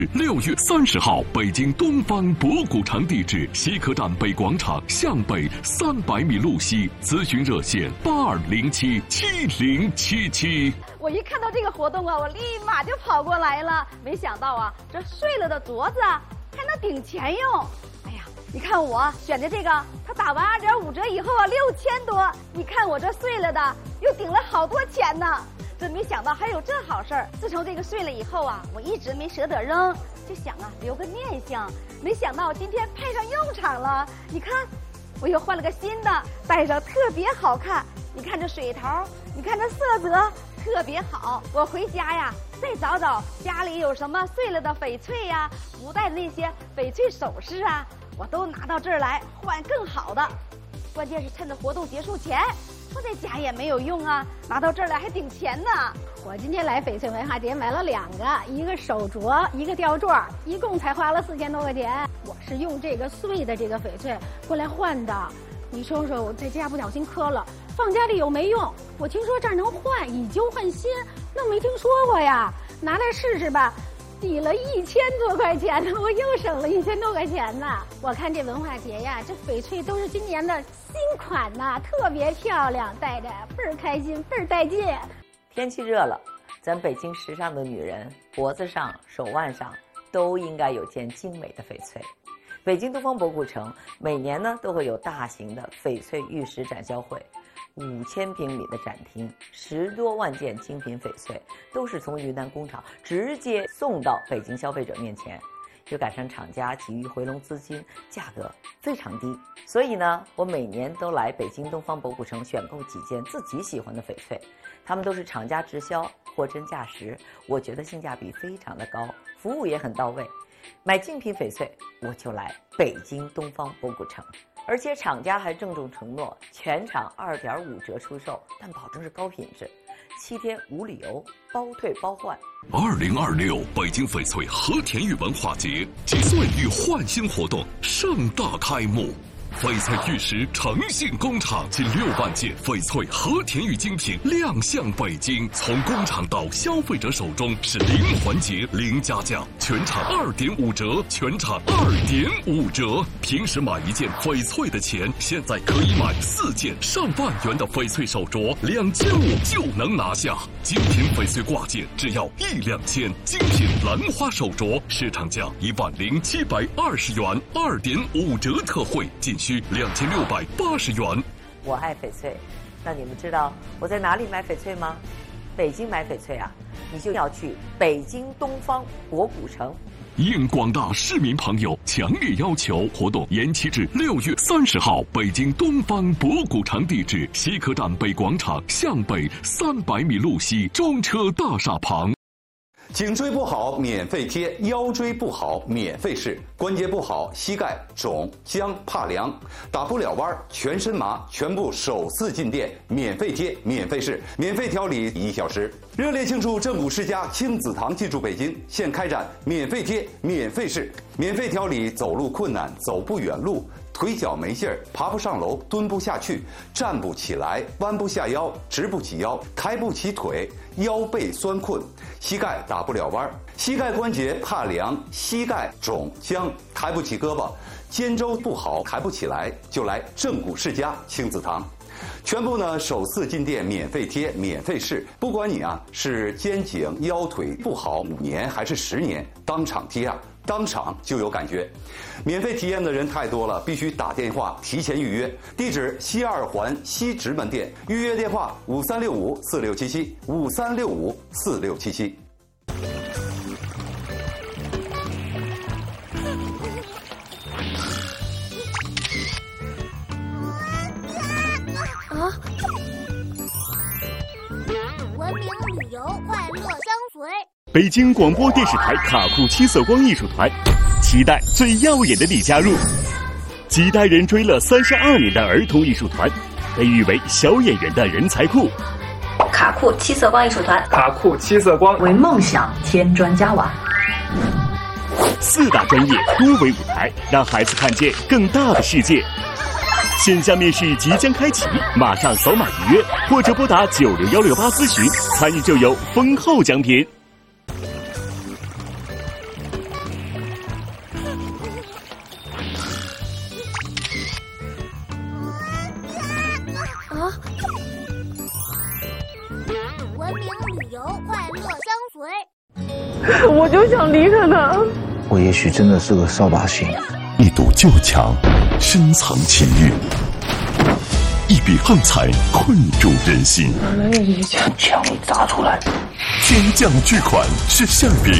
6月30号，北京东方博古城地址西客站北广场向北300米路西，咨询热线82077077。 我一看到这个活动啊，我立马就跑过来了。没想到啊，这碎了的镯子还能顶钱用。哎呀，你看我选的这个，它打完2.5折以后啊，6000多。你看我这碎了的，又顶了好多钱呢。真没想到还有这好事儿！自从这个碎了以后啊，我一直没舍得扔，就想啊留个念想。没想到今天派上用场了。你看，我又换了个新的，戴上特别好看。你看这水头，你看这色泽特别好。我回家呀，再找找家里有什么碎了的翡翠呀，不戴的那些翡翠首饰啊，我都拿到这儿来换更好的。关键是趁着活动结束前。放在家也没有用啊，拿到这儿来还顶钱呢。 我今天来翡翠文化节买了2个，一个手镯，一个吊坠，一共才花了4000多块钱。我是用这个碎的这个翡翠过来换的。你说说，我在家不小心磕了，放家里又没用。我听说这儿能换，以旧换新，那没听说过呀。拿来试试吧。抵了1000多块钱呢，我又省了1000多块钱呢。我看这文化节呀，这翡翠都是今年的新款呐，特别漂亮，戴着倍儿开心，倍儿带劲。 天气热了，咱北京时尚的女人脖子上、手腕上都应该有件精美的翡翠。北京东方博古城每年呢都会有大型的翡翠玉石展销会。5000平米的展厅，10多万件精品翡翠都是从云南工厂直接送到北京消费者面前，又赶上厂家急于回笼资金，价格非常低。所以呢，我每年都来北京东方博古城选购几件自己喜欢的翡翠，他们都是厂家直销，货真价实，我觉得性价比非常的高，服务也很到位。买精品翡翠，我就来北京东方博古城。而且厂家还郑重承诺，全场2.5折出售，但保证是高品质，7天无理由，包退包换。 2026北京翡翠和田玉文化节集岁玉焕新活动盛大开幕。翡翠玉石诚信工厂近6万件翡翠和田玉精品亮相北京，从工厂到消费者手中是零环节零加价，全场2.5折，全场2.5折。平时买一件翡翠的钱，现在可以买4件上万元的翡翠手镯，2500就能拿下。精品翡翠挂件只要1-2千，精品兰花手镯市场价10720元，2.5折特惠，仅需2680元。 我爱翡翠，那你们知道我在哪里买翡翠吗？北京买翡翠啊，你就要去北京东方博古城。 应广大市民朋友强烈要求，活动延期至6月30号，北京东方博古城地址西客站北广场向北300米路西，中车大厦旁。 颈椎不好免费贴，腰椎不好免费试，关节不好膝盖肿僵怕凉打不了弯全身麻，全部首次进店免费贴免费试，免费调理1小时。热烈庆祝正骨世家亲子堂进驻北京，现开展免费贴免费试，免费调理走路困难走不远路，腿脚没劲儿，爬不上楼，蹲不下去，站不起来，弯不下腰，直不起腰，抬不起腿，腰背酸困，膝盖打不了弯，膝盖关节怕凉，膝盖肿僵，抬不起胳膊，肩周不好，抬不起来，就来正骨世家亲子堂。全部呢首次进店免费贴免费试，不管你啊是肩颈腰腿不好5年还是10年，当场贴啊当场就有感觉。免费体验的人太多了，必须打电话提前预约。地址西2环西直门店，预约电话53654677，53654677。 文明旅游，快乐相随。 北京广播电视台卡酷七色光艺术团，期待最耀眼的你加入。几代人追了32年的儿童艺术团，被誉为小演员的人才库。 卡酷七色光艺术团， 卡酷七色光为梦想添砖加瓦。 4大专业多维舞台，让孩子看见更大的世界。线下面试即将开启，马上扫码预约，或者拨打90168咨询，参与就有丰厚奖品。 我就想离开他。 我也许真的是个扫把星。 一堵旧墙，深藏情欲；一笔横财，困住人心。 没有一枪枪里砸出来。 天降巨款是馅饼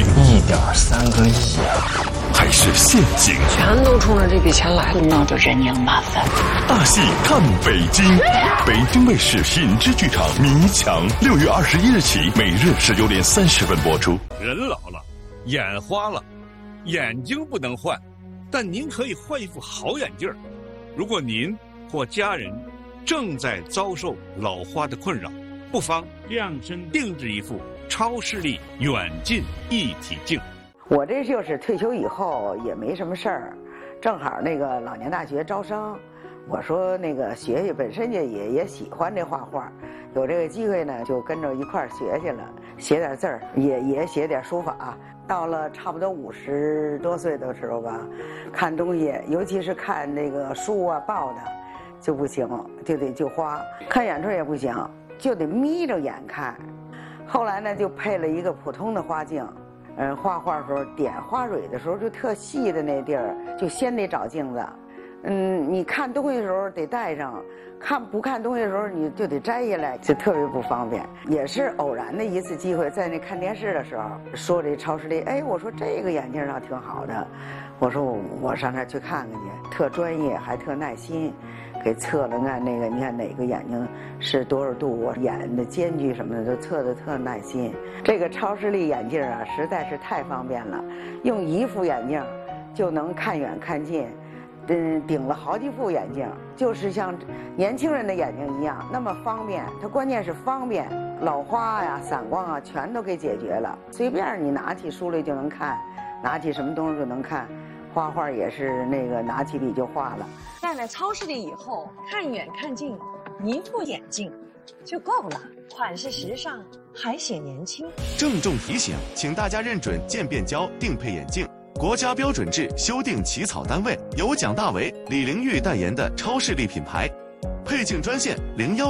，1.3个亿啊！ 还是陷阱？ 全都冲着这笔钱来，那就人仰马翻。 大戏看北京，北京卫视品质剧场《迷墙》6月21日起，每日19点30分播出。 人老了，眼花了，眼睛不能换，但您可以换一副好眼镜。如果您或家人正在遭受老花的困扰，不妨量身定制一副超视力远近一体镜。 我这就是退休以后也没什么事儿，正好那个老年大学招生，我说那个学学，本身也喜欢这画画，有这个机会呢就跟着一块儿学去了，写点字儿，也写点书法。到了差不多50多岁的时候吧，看东西，尤其是看那个书啊报的，就不行，就花，看远处也不行，就得眯着眼看。后来呢，就配了一个普通的花镜。画画的时候点花蕊的时候，就特细的那地儿，就先得找镜子。你看东西的时候得戴上，不看东西的时候你就得摘下来，就特别不方便。也是偶然的一次机会，在那看电视的时候说这超视力，哎，我说这个眼镜倒挺好的，我说我上那儿去看看去，特专业还特耐心。给测了，你看哪个眼睛是多少度，眼的间距什么的都测得特耐心。这个超视力眼镜啊，实在是太方便了，用一副眼镜就能看远看近，顶了好几副眼镜，就是像年轻人的眼睛一样那么方便。它关键是方便，老花呀、散光啊全都给解决了，随便你拿起书来就能看，拿起什么东西就能看。画画也是拿起笔就画了。 戴了超视力以后，看远看近，一副眼镜就够了，款式时尚，还显年轻。 郑重提醒，请大家认准渐变焦定配眼镜，国家标准制修订起草单位由蒋大为、李玲玉代言的超视力品牌。配镜专线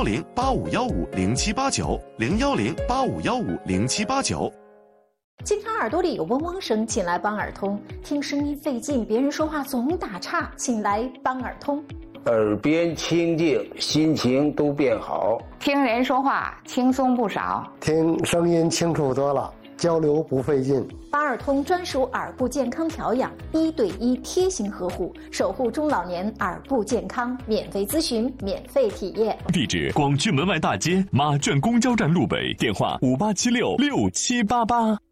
010-8515-0789，010-8515-0789。 经常耳朵里有嗡嗡声，请来邦尔通。听声音费劲，别人说话总打岔，请来邦尔通。 耳边清静，心情都变好。 听人说话轻松不少， 听声音清楚多了，交流不费劲。 邦尔通专属耳部健康调养，1对1贴心呵护，守护中老年耳部健康，免费咨询，免费体验。 地址：广渠门外大街马圈公交站路北，电话58766788。